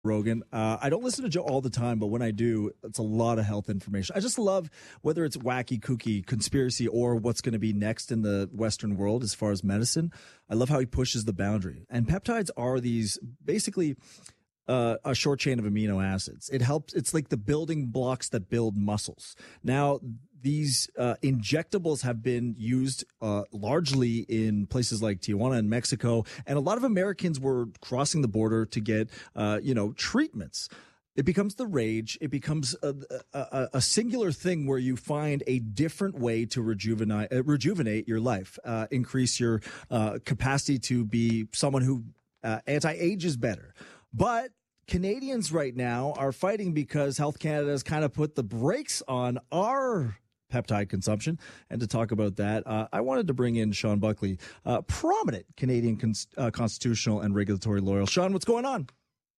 Rogan. I don't listen to Joe all the time, but when I do, it's a lot of health information. I just love whether it's wacky, kooky, conspiracy, or what's going to be next in the Western world as far as medicine. I love how he pushes the boundary. And peptides are these basically a short chain of amino acids. It helps. It's like the building blocks that build muscles. Now, these injectables have been used largely in places like Tijuana and Mexico, and a lot of Americans were crossing the border to get, treatments. It becomes the rage. It becomes a singular thing where you find a different way to rejuvenate your life, increase your capacity to be someone who anti-ages better. But Canadians right now are fighting because Health Canada has kind of put the brakes on our peptide consumption. And to talk about that, I wanted to bring in Sean Buckley, prominent Canadian constitutional and regulatory lawyer. Sean, what's going on?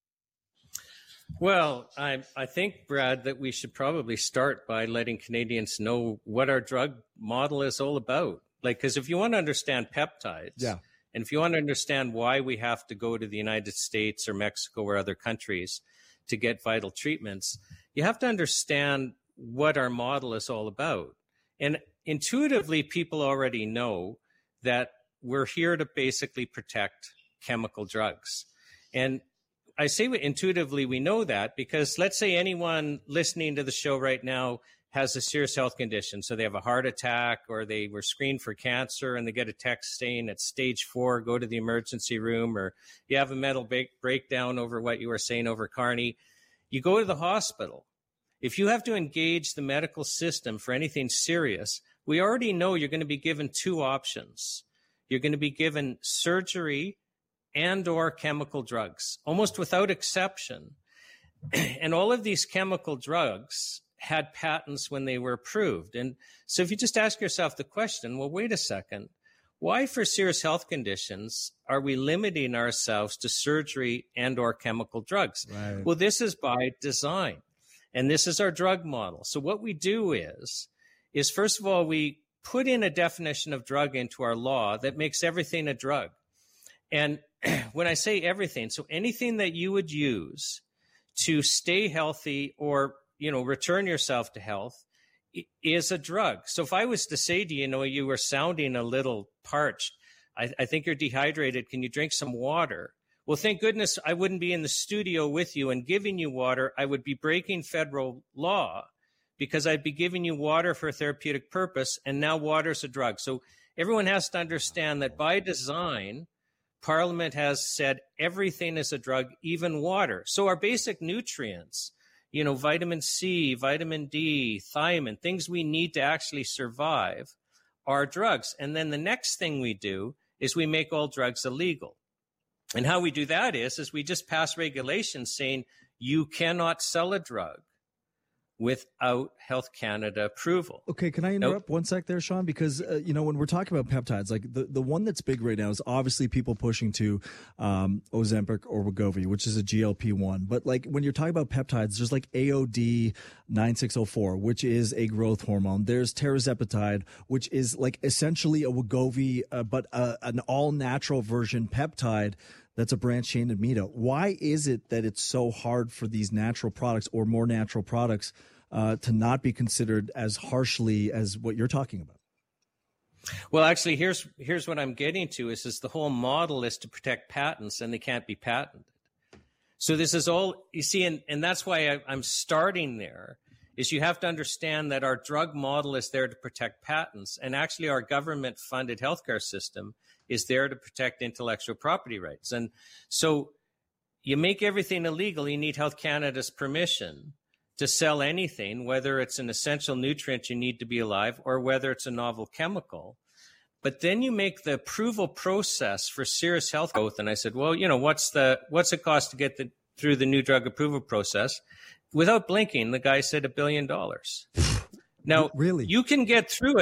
Well, I think, Brad, that we should probably start by letting Canadians know what our drug model is all about. Because if you want to understand peptides, and if you want to understand why we have to go to the United States or Mexico or other countries to get vital treatments, you have to understand what our model is all about. And intuitively, people already know that we're here to basically protect chemical drugs. And I say intuitively we know that because let's say anyone listening to the show right now has a serious health condition. So they have a heart attack or they were screened for cancer and they get a text saying it's stage 4, go to the emergency room, or you have a mental breakdown over what you were saying over Carney. You go to the hospital. If you have to engage the medical system for anything serious, we already know you're going to be given 2 options. You're going to be given surgery and or chemical drugs, almost without exception. And all of these chemical drugs had patents when they were approved. And so if you just ask yourself the question, well, wait a second, why for serious health conditions are we limiting ourselves to surgery and or chemical drugs? Right. Well, this is by design. And this is our drug model. So what we do is first of all, we put in a definition of drug into our law that makes everything a drug. And when I say everything, so anything that you would use to stay healthy or, return yourself to health is a drug. So if I was to say to you, you were sounding a little parched, I think you're dehydrated. Can you drink some water? Well, thank goodness I wouldn't be in the studio with you and giving you water. I would be breaking federal law because I'd be giving you water for a therapeutic purpose, and now water's a drug. So everyone has to understand that by design, Parliament has said everything is a drug, even water. So our basic nutrients, vitamin C, vitamin D, thiamine, things we need to actually survive are drugs. And then the next thing we do is we make all drugs illegal. And how we do that is we just pass regulations saying you cannot sell a drug without Health Canada approval. Okay, can I interrupt one sec there, Sean? Because, when we're talking about peptides, like the one that's big right now is obviously people pushing to Ozempic or Wegovy, which is a GLP-1. But like when you're talking about peptides, there's like AOD 9604, which is a growth hormone. There's tirzepatide, which is like essentially a Wegovy, but an all-natural version peptide that's a branched chain amino. Why is it that it's so hard for these natural products or more natural products to not be considered as harshly as what you're talking about? Well, actually, here's what I'm getting to is the whole model is to protect patents, and they can't be patented. So this is all, you see, and that's why I'm starting there, is you have to understand that our drug model is there to protect patents, and actually our government-funded healthcare system is there to protect intellectual property rights. And so you make everything illegal, you need Health Canada's permission to sell anything, whether it's an essential nutrient you need to be alive or whether it's a novel chemical. But then you make the approval process for serious health growth. And I said, well, what's it cost to get through the new drug approval process? Without blinking, the guy said $1 billion. Now, really, you can get through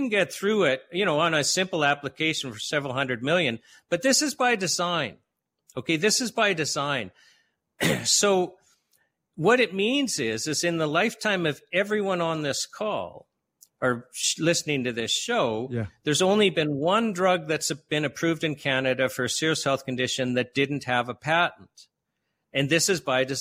it, on a simple application for several hundred million, but this is by design. Okay, this is by design. So what it means is in the lifetime of everyone on this call or listening to this show, there's only been one drug that's been approved in Canada for a serious health condition that didn't have a patent. And this is by design.